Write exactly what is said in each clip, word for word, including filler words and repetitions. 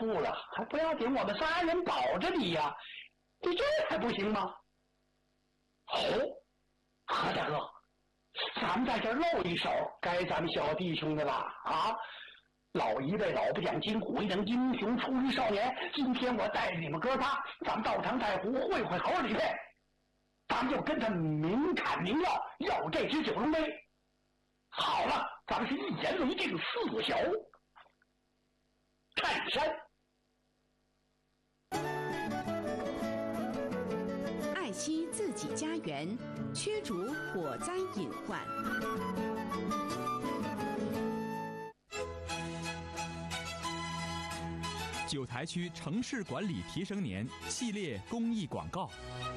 付了，还不要紧，我们仨人保着你呀、啊，你这还不行吗？好，何大哥，咱们在这露一手，该咱们小弟兄的了啊！老一辈老不讲筋骨，一等英雄出于少年。今天我带着你们哥仨，咱们到长太湖会会猴李佩，咱们就跟他明砍明要，要这只九龙杯。好了，咱们是一言为定，四小泰山。 爱惜自己家园，驱逐火灾隐患。 九台区城市管理提升年系列公益广告。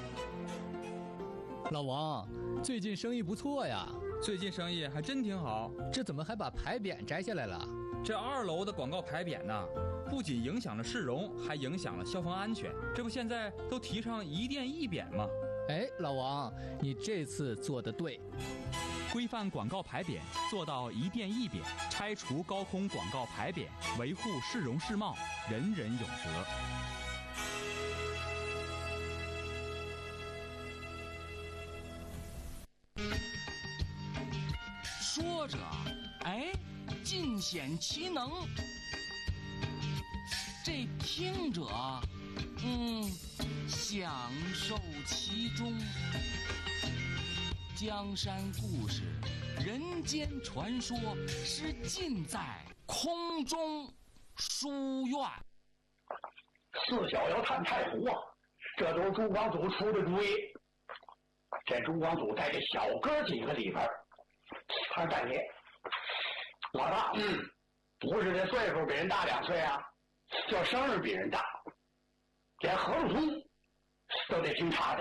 老王，最近生意不错呀。 最近生意还真挺好。 这怎么还把牌匾摘下来了？ 这二楼的广告牌匾呢，不仅影响了市容，还影响了消防安全。这不现在都提倡一店一匾吗？ 哎，老王，你这次做得对。 规范广告牌匾，做到一店一匾，拆除高空广告牌匾，维护市容市貌，人人有责。 说着，哎，尽显其能；这听者，嗯，享受其中。江山故事，人间传说，是尽在空中书院。 四小要探太湖啊，这都是朱光祖出的主意。这朱光祖在这小哥几个里边，他是大爷，老大，嗯，不是这岁数比人大两岁啊，叫生日比人大，连何路通都得听他的。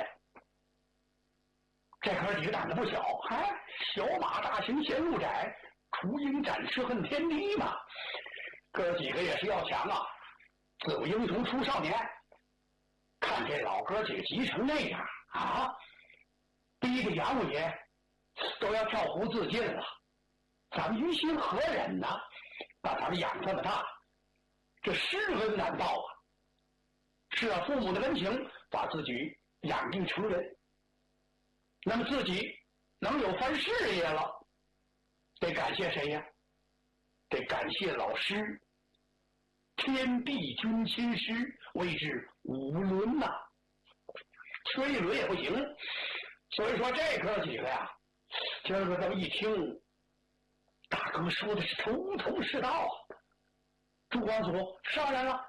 这哥几个胆子不小，哎，小马大行嫌路窄，雏鹰展翅恨天低嘛。哥几个也是要强啊，自有英雄出少年。看这老哥几个急成那样啊，逼得杨五爷都要跳湖自尽了。咱们于心何忍呢？把咱们养这么大，这施恩难报啊！是啊，父母的恩情把自己养育成人。那么自己能有番事业了，得感谢谁呀？得感谢老师。天地君亲师，谓之五伦呐、啊，缺一伦也不行。所以说这哥几个呀，今儿个都一听，大哥说的是头头是道。朱光祖商量了，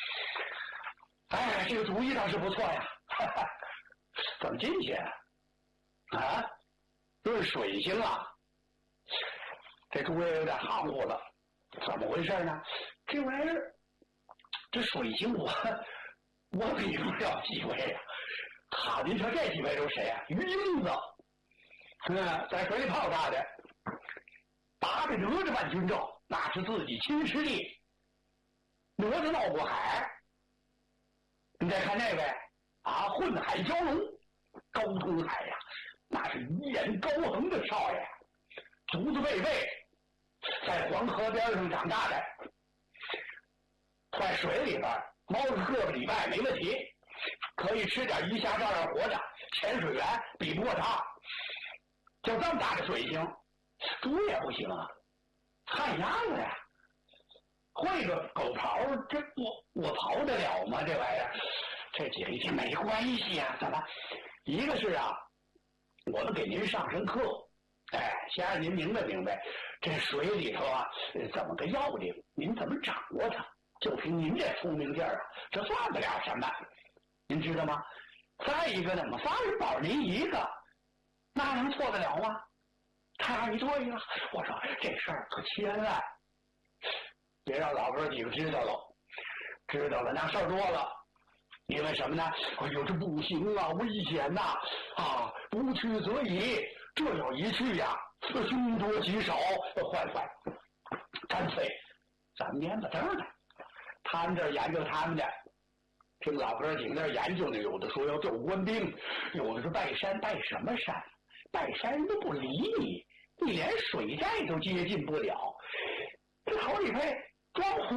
哎，这个主意倒是不错呀。哈哈，怎么进去啊？论水性啊，这诸位有点含糊了。怎么回事呢？这玩意儿，这水性我我比不了几位啊。好，您说这几位都是谁啊？于英子，嗯，在水里泡大的，打着哪吒扮军咒，那是自己亲师弟。哪吒闹过海，你再看那位啊，混海蛟龙，高通海呀、啊，那是一眼高横的少爷，祖祖辈辈在黄河边上长大的，在水里边猫着个个礼拜没问题，可以吃点鱼虾照样活着，潜水员比不过他。就这么大的水性，猪也不行啊，旱鸭子呀，会个狗刨，这我我刨得了吗？这玩意儿，这几个一听没关系啊，怎么？一个是啊，我们给您上上课，哎，先让您明白明白，这水里头啊，怎么个要领，您怎么掌握它？就凭您这聪明劲儿啊，这算得了什么？您知道吗？再一个呢，我们仨人保您一个，那能错得了吗？太对了，我说这事儿可千万别让老哥几个知道了，知道了那事儿多了。因为什么呢？哎呦，这不行啊，危险呐！啊，不去则已，这要一去呀，凶多吉少，坏坏，干脆咱蔫巴瞪的，他们这儿研究他们的，听老哥几个那儿研究呢，有的说要救官兵，有的是拜山，拜什么山？拜山人都不理你，你连水寨都接近不了。这头里头装糊